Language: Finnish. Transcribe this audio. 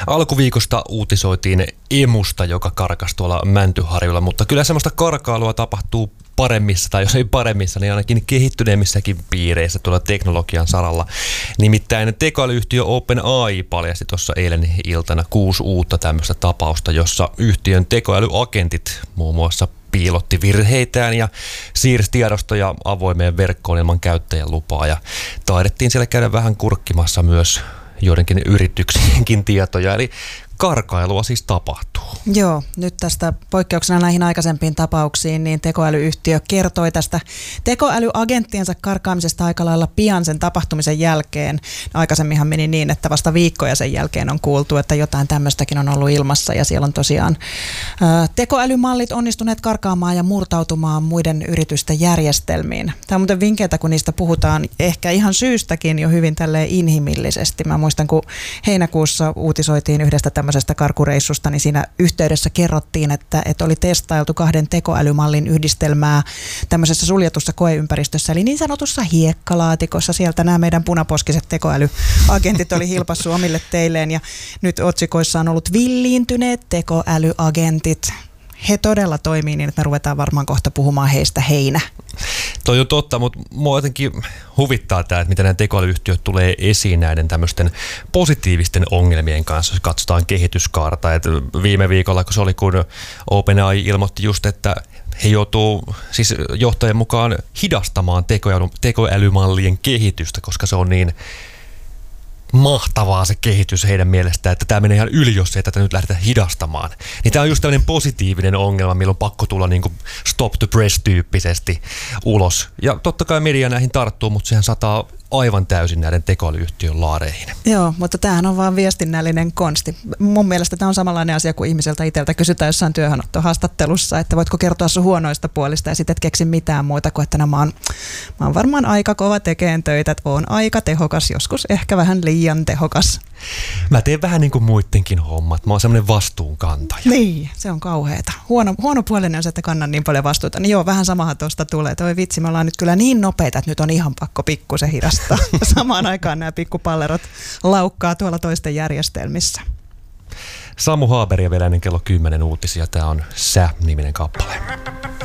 Alkuviikosta uutisoitiin emusta, joka karkasi tuolla Mäntyharjulla, mutta kyllä semmoista karkailua tapahtuu paremmissa, tai jos ei paremmissa, niin ainakin kehittyneemmissäkin piireissä tuolla teknologian saralla. Nimittäin tekoälyyhtiö OpenAI paljasti tuossa eilen iltana 6 uutta tämmöistä tapausta, jossa yhtiön tekoälyagentit muun muassa piilotti virheitään ja siirsi tiedostoja avoimeen verkkoon ilman käyttäjän lupaa. Ja taidettiin siellä käydä vähän kurkkimassa myös joidenkin yrityksienkin tietoja, eli karkailua siis tapahtuu. Joo, nyt tästä poikkeuksena näihin aikaisempiin tapauksiin, niin tekoälyyhtiö kertoi tästä tekoälyagenttiensa karkaamisesta aika lailla pian sen tapahtumisen jälkeen. Aikaisemminhan meni niin, että vasta viikkoja sen jälkeen on kuultu, että jotain tämmöistäkin on ollut ilmassa, ja siellä on tosiaan tekoälymallit onnistuneet karkaamaan ja murtautumaan muiden yritysten järjestelmiin. Tämä on muuten vinkkeitä, kun niistä puhutaan ehkä ihan syystäkin jo hyvin tälleen inhimillisesti. Mä muistan, kun heinäkuussa uutisoitiin yhdestä tämmöisestä karkureissusta, niin siinä yhteydessä kerrottiin, että oli testailtu 2 tekoälymallin yhdistelmää tämmöisessä suljetussa koeympäristössä, eli niin sanotussa hiekkalaatikossa. Sieltä nämä meidän punaposkiset tekoälyagentit oli hilpassut omille teilleen, ja nyt otsikoissa on ollut villiintyneet tekoälyagentit. He todella toimii niin, että me ruvetaan varmaan kohta puhumaan heistä heinä. Toi on totta, mutta mua jotenkin huvittaa tämä, että miten nämä tekoälyyhtiöt tulee esiin näiden tämmöisten positiivisten ongelmien kanssa, jos katsotaan kehityskaarta. Et viime viikolla, kun se oli, kun OpenAI ilmoitti just, että he joutuu siis johtajien mukaan hidastamaan tekoälymallien kehitystä, koska se on niin mahtavaa se kehitys heidän mielestään, että tämä menee ihan yli, jos ei tätä nyt lähdetä hidastamaan. Niin tämä on just tämmöinen positiivinen ongelma, milloin on pakko tulla niin kuin stop the press-tyyppisesti ulos. Ja totta kai media näihin tarttuu, mutta sehän sataa aivan täysin näiden tekoälyyhtiön laareihin. Joo, mutta tämähän on vaan viestinnällinen konsti. Mun mielestä tämä on samanlainen asia kuin ihmiseltä itseltä kysytään jossain työhönottohaastattelussa, että voitko kertoa sun huonoista puolista, ja sitten et keksi mitään muuta kuin, että mä oon varmaan aika kova tekeen töitä, että oon aika tehokas, joskus ehkä vähän liian tehokas. Mä teen vähän niin kuin muidenkin hommat. Mä oon semmoinen vastuunkantaja. Niin, se on kauheeta. Huono puolinen on se, että kannan niin paljon vastuuta. Niin joo, vähän samahan tuosta tulee. Toi vitsi, me ollaan nyt kyllä niin nopeita, että nyt on ihan pakko pikkusen hidastaa. Samaan aikaan nämä pikkupallerot laukkaa tuolla toisten järjestelmissä. Samu Haaberia vielä ennen kello 10 uutisia. Tää on Sä-niminen kappale.